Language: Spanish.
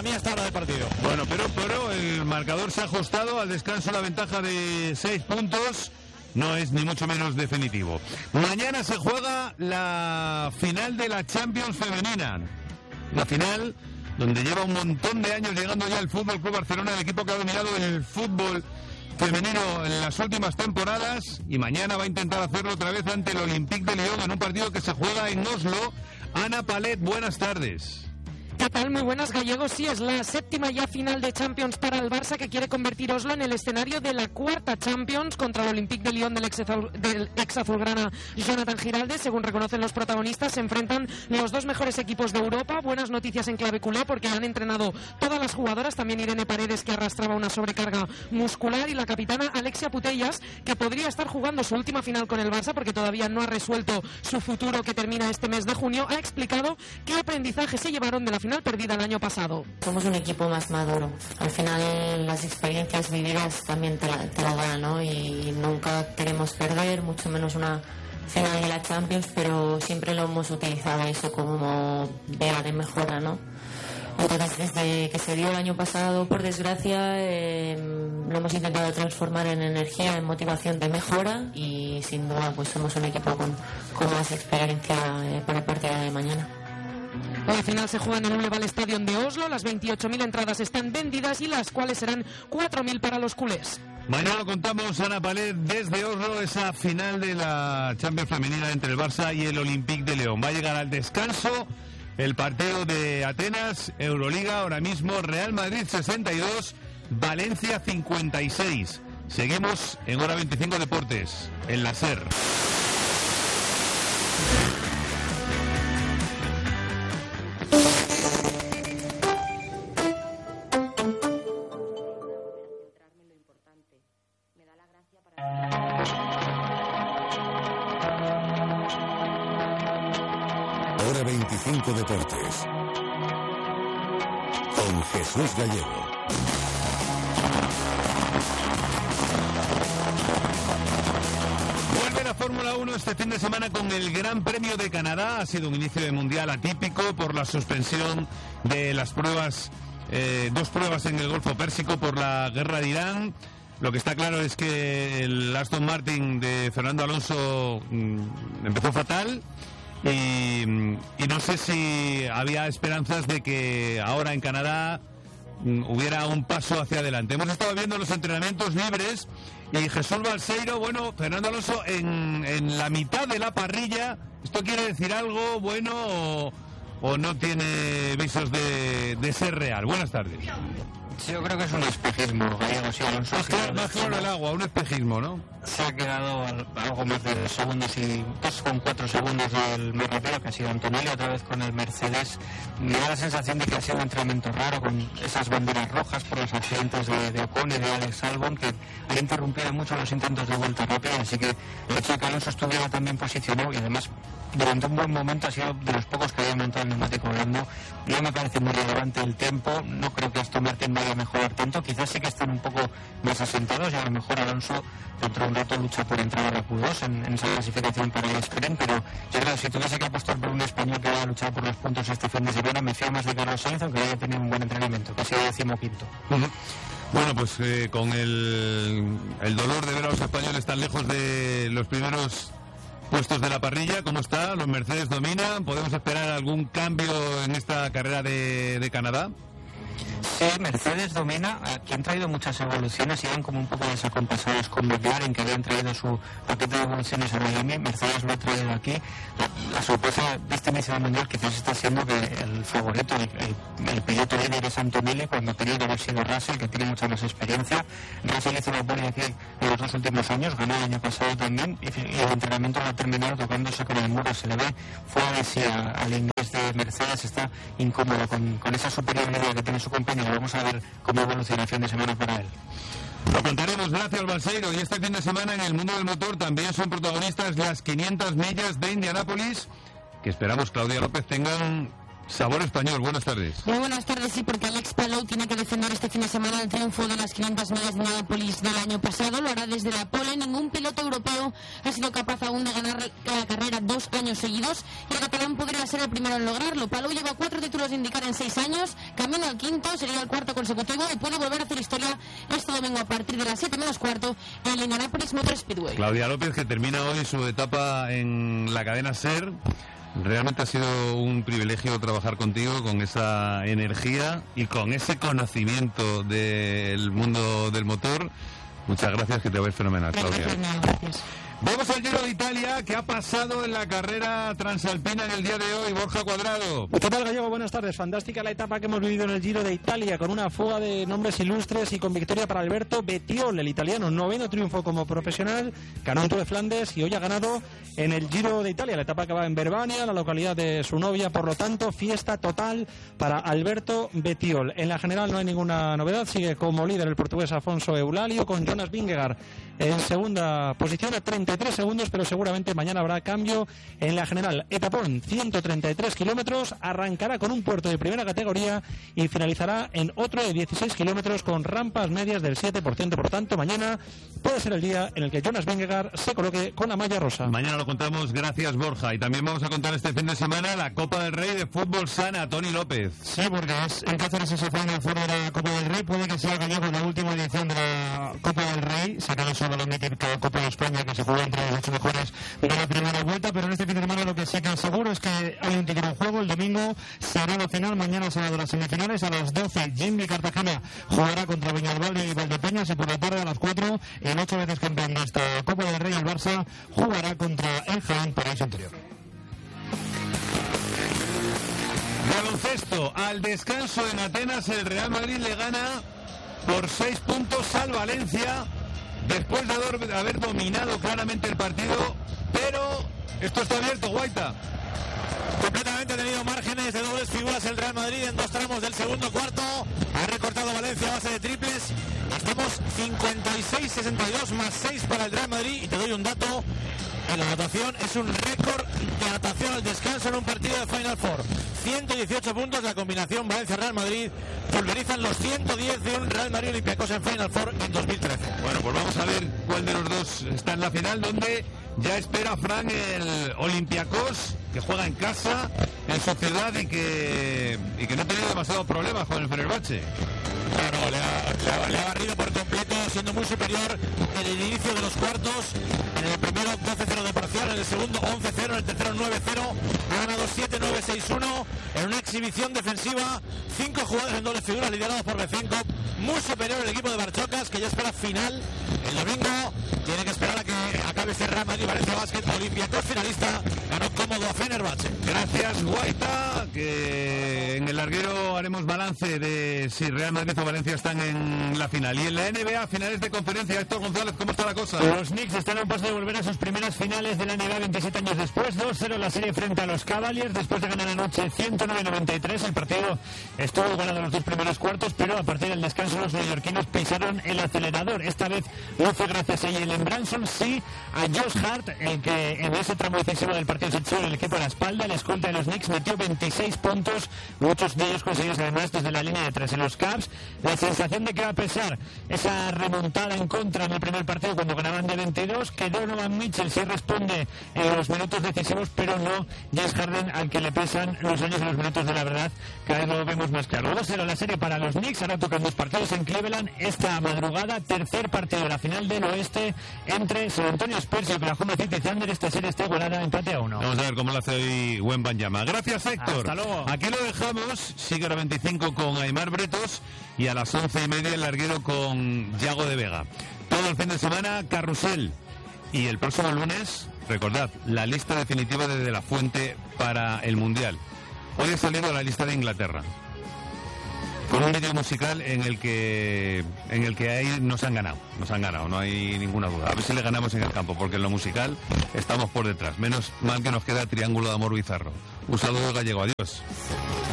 mí hasta ahora del partido. Bueno, pero el marcador se ha ajustado al descanso, la ventaja de 6 puntos. No es ni mucho menos definitivo. Mañana se juega la final de la Champions femenina. La final donde lleva un montón de años llegando ya el Fútbol Club Barcelona, el equipo que ha dominado el fútbol femenino en las últimas temporadas, y mañana va a intentar hacerlo otra vez ante el Olympique de Lyon en un partido que se juega en Oslo. Ana Palet, buenas tardes. ¿Qué tal? Muy buenas, gallegos. Sí, es la séptima ya final de Champions para el Barça, que quiere convertir Oslo en el escenario de la cuarta Champions contra el Olympique de Lyon del ex azulgrana Jonathan Giralde. Según reconocen los protagonistas, se enfrentan los dos mejores equipos de Europa. Buenas noticias en clave culé, porque han entrenado todas las jugadoras, también Irene Paredes, que arrastraba una sobrecarga muscular, y la capitana Alexia Putellas, que podría estar jugando su última final con el Barça porque todavía no ha resuelto su futuro, que termina este mes de junio. Ha explicado qué aprendizaje se llevaron de la final perdida el año pasado. Somos un equipo más maduro. Al final las experiencias vividas también te la dan, ¿no? Y nunca queremos perder, mucho menos una final de la Champions, pero siempre lo hemos utilizado eso como vía de mejora, ¿no? Entonces, desde que se dio el año pasado, por desgracia, lo hemos intentado transformar en energía, en motivación de mejora, y sin duda pues somos un equipo con más experiencia para el partido de mañana. La final se juega en el Uleval Stadium de Oslo. Las 28.000 entradas están vendidas, y las cuales serán 4.000 para los culés. Mañana lo contamos, Ana Palet, desde Oslo, esa final de la Champions femenina entre el Barça y el Olympique de Lyon. Va a llegar al descanso el partido de Atenas, Euroliga, ahora mismo Real Madrid 62, Valencia 56. Seguimos en Hora 25 Deportes, en la SER. Hora 25 Deportes con Jesús Gallego. Vuelve la Fórmula 1 este fin de semana con el Gran Premio de Canadá. Ha sido un inicio de mundial atípico por la suspensión de las pruebas, dos pruebas en el Golfo Pérsico por la guerra de Irán. Lo que está claro es que el Aston Martin de Fernando Alonso empezó fatal. Y no sé si había esperanzas de que ahora en Canadá hubiera un paso hacia adelante. Hemos estado viendo los entrenamientos libres y Jesús Balseiro, bueno, Fernando Alonso en la mitad de la parrilla. ¿Esto quiere decir algo bueno o no tiene visos de ser real? Buenas tardes. Yo creo que es un espejismo, Gallego. Sí, Alonso más claro el agua, un espejismo, ¿no? Se ha quedado algo más de segundos, y 2,4 segundos del más rápido, que ha sido Antonelli, otra vez con el Mercedes. Me da la sensación de que ha sido un entrenamiento raro, con esas banderas rojas por los accidentes de Ocon y de Alex Albon, que han interrumpido mucho los intentos de vuelta rápida. Así que el hecho de que Alonso estuviera tan bien posicionado, y además durante un buen momento ha sido de los pocos que había montado el neumático blando. No me parece muy relevante el tiempo, no creo que Aston Martin vaya a mejorar tanto, quizás sí que estén un poco más asentados, y a lo mejor Alonso dentro de un rato lucha por entrar a la Q2 en esa clasificación para el sprint. Pero yo creo que si tuviese que apostar por un español que vaya a luchar por los puntos este fin de semana, me fío más de Carlos Sainz, aunque haya tenido un buen entrenamiento, que ha sido 15º. Bueno, pues con el dolor de ver a los españoles tan lejos de los primeros puestos de la parrilla, ¿cómo está? ¿Los Mercedes dominan? ¿Podemos esperar algún cambio en esta carrera de Canadá? Sí, Mercedes domina, que han traído muchas evoluciones, y iban como un poco desacompasados con McLaren, que habían traído su paquete de evoluciones a Miami. Mercedes lo ha traído aquí. La sorpresa de este inicio del mundial quizás está siendo que el favorito, el piloto líder es Antonelli, cuando tenía que haber sido Russell, que tiene mucha más experiencia. Russell hizo la pole aquí en los 2 últimos años, ganó el año pasado también, y el entrenamiento va a terminar tocándose con el muro. Se le ve fuera de sí al inglés de Mercedes, está incómodo con esa superioridad que tiene su compañero. Vamos a ver cómo evoluciona el fin de semana para él. Lo contaremos, gracias Balseiro. Y este fin de semana en el mundo del motor también son protagonistas las 500 millas de Indianápolis, que esperamos, Claudia López, tengan sabor español. Buenas tardes. Muy buenas tardes, sí, porque Alex Palou tiene que defender este fin de semana el triunfo de las 500 millas de Indianápolis del año pasado. Lo hará desde la pole. Ningún piloto europeo ha sido capaz aún de ganar la carrera 2 años seguidos, y el catalán podría ser el primero en lograrlo. Palou lleva 4 títulos de IndyCar en 6 años, camino al 5º, quinto, sería el cuarto consecutivo y puede volver a hacer historia este domingo a partir de las 7:15 en el Indianapolis Motor Speedway. Claudia López, que termina hoy su etapa en la cadena SER. Realmente ha sido un privilegio trabajar contigo, con esa energía y con ese conocimiento del mundo del motor. Muchas gracias, que te va a ir fenomenal, Claudia. Gracias. Vamos al Giro de Italia, que ha pasado en la carrera transalpina en el día de hoy. Borja Cuadrado. ¿Qué tal, Gallego? Buenas tardes. Fantástica la etapa que hemos vivido en el Giro de Italia, con una fuga de nombres ilustres y con victoria para Alberto Bettiol, el italiano. 9º triunfo como profesional, ganó un Tour de Flandes y hoy ha ganado en el Giro de Italia. La etapa acaba en Verbania, la localidad de su novia. Por lo tanto, fiesta total para Alberto Bettiol. En la general no hay ninguna novedad. Sigue como líder el portugués Afonso Eulalio, con Jonas Vingegaard en segunda posición a 33 segundos, pero seguramente mañana habrá cambio en la general. Etapón, 133 kilómetros, arrancará con un puerto de primera categoría y finalizará en otro de 16 kilómetros con rampas medias del 7%. Por tanto, mañana puede ser el día en el que Jonas Vingegaard se coloque con la malla rosa. Mañana lo contamos, gracias, Borja. Y también vamos a contar este fin de semana la Copa del Rey de Fútbol Sala, Toni López. Sí, porque es en Cáceres ese final fuera de la Copa del Rey. Puede que sea Gallego la última edición de la Copa del Rey. Se acaba solo la mítica Copa de España, que se jugó entre los 8 mejores de la primera vuelta, pero en este fin de semana lo que sí que es seguro es que hay un título en juego. El domingo será la final, mañana será de las semifinales a las 12. Jimmy Cartagena jugará contra Viñalbal y Valdepeñas, y por la tarde a las 4 el 8 veces campeón de esta Copa del Rey, el Barça, jugará contra el Jaén Paraíso Interior. Baloncesto, al descanso en Atenas, el Real Madrid le gana por 6 puntos al Valencia, después de haber dominado claramente el partido, pero esto está abierto, Guaita. Completamente ha tenido márgenes de dobles figuras el Real Madrid en dos tramos del segundo cuarto. Ha recortado Valencia a base de triples. Estamos 56-62 más 6 para el Real Madrid. Y te doy un dato. En la anotación es un récord de anotación al descanso en un partido de Final Four. 118 puntos, la combinación Valencia-Real Madrid pulverizan los 110 de un Real Madrid Olympiacos en Final Four en 2013. Bueno, pues vamos a ver cuál de los dos está en la final, donde ya espera Fran el Olympiacos, que juega en casa, en su ciudad, y que no ha tenido demasiados problemas con el Fenerbahce. Claro, le ha barrido por completo, siendo muy superior en el inicio de los cuartos. En el primero 12-0 de parcial, en el segundo 11-0, en el tercero 9-0. Ha ganado 7-9-6-1 en una exhibición defensiva. 5 jugadores en doble figura liderados por Bezenkov. Muy superior el equipo de Barchocas, que ya espera final el domingo. Tiene que esperar a que acabe este Real Madrid Valencia Basket. Olympiacos finalista, ganó cómodo a Fenerbahce. Gracias, Guaita, que en el larguero haremos balance de si Real Madrid o Valencia están en la final. Y en la NBA, finales de conferencia. Héctor González, ¿cómo está la cosa? Los Knicks están a un paso de volver a sus primeras finales de la NBA 27 años después. 2-0 la serie frente a los Cavaliers, después de ganar anoche 109-93. El partido estuvo ganado los dos primeros cuartos, pero a partir del descanso los neoyorquinos pisaron el acelerador. Esta vez no fue gracias a Jalen Branson, sí a Josh Hart, el que en ese tramo decisivo del partido se echó el equipo a la espalda. El escolta de los Knicks metió 26 puntos, muchos de ellos conseguidos además desde la línea de 3. En los Cavs, la sensación de que va a pesar esa remontada en contra en el primer partido cuando ganaban de 22, que Donovan Mitchell sí responde en los minutos decisivos, pero no James Harden, al que le pesan los años y los minutos de la verdad. Cada vez lo vemos más claro. 2-0 la serie para los Knicks. Ahora tocan dos partidos en Cleveland esta madrugada. Tercer partido de la final del oeste entre San Antonio Spurs y Oklahoma City Thunder. Esta serie está igualada, empate a 1. Vamos a ver cómo lo hace hoy Wembanyama. Gracias, Héctor. Hasta luego. Aquí lo dejamos. Sigue a las 25 con Aimar Bretos y a las 11:30 el larguero con Yago de Vega. Todo el fin de semana, carrusel. Y el próximo lunes, recordad, la lista definitiva desde la fuente para el Mundial. Hoy ha salido la lista de Inglaterra, con un vídeo musical en el que ahí nos han ganado, no hay ninguna duda. A ver si le ganamos en el campo, porque en lo musical estamos por detrás. Menos mal que nos queda Triángulo de Amor Bizarro. Un saludo, Gallego, adiós.